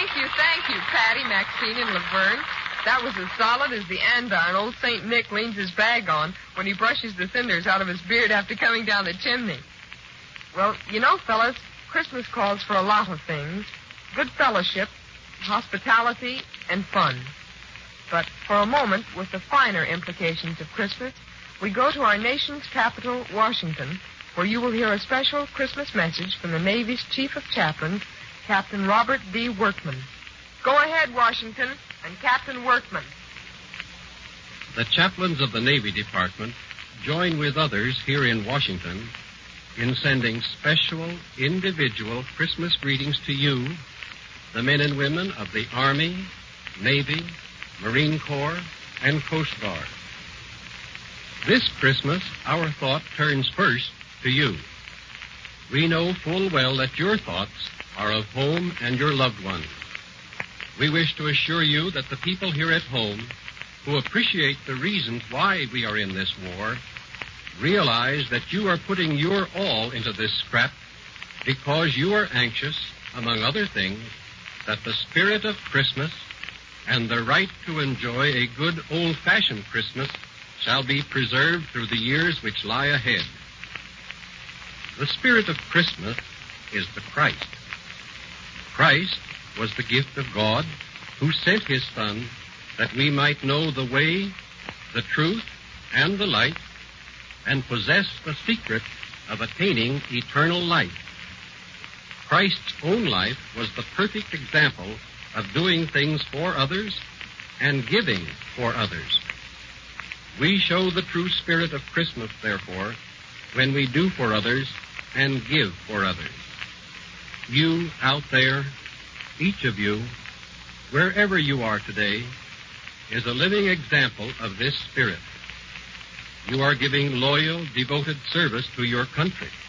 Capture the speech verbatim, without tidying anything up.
Thank you, thank you, Patty, Maxine, and Laverne. That was as solid as the andiron old Saint Nick leans his bag on when he brushes the cinders out of his beard after coming down the chimney. Well, you know, fellas, Christmas calls for a lot of things. Good fellowship, hospitality, and fun. But for a moment, with the finer implications of Christmas, we go to our nation's capital, Washington, where you will hear a special Christmas message from the Navy's Chief of Chaplains, Captain Robert D. Workman. Go ahead, Washington, and Captain Workman. The chaplains of the Navy Department join with others here in Washington in sending special, individual Christmas greetings to you, the men and women of the Army, Navy, Marine Corps, and Coast Guard. This Christmas, our thought turns first to you. We know full well that your thoughts are of home and your loved ones. We wish to assure you that the people here at home who appreciate the reasons why we are in this war realize that you are putting your all into this scrap because you are anxious, among other things, that the spirit of Christmas and the right to enjoy a good old-fashioned Christmas shall be preserved through the years which lie ahead. The spirit of Christmas is the Christ. Christ was the gift of God who sent his Son that we might know the way, the truth, and the light, and possess the secret of attaining eternal life. Christ's own life was the perfect example of doing things for others and giving for others. We show the true spirit of Christmas, therefore, when we do for others and give for others. You out there, each of you, wherever you are today, is a living example of this spirit. You are giving loyal, devoted service to your country.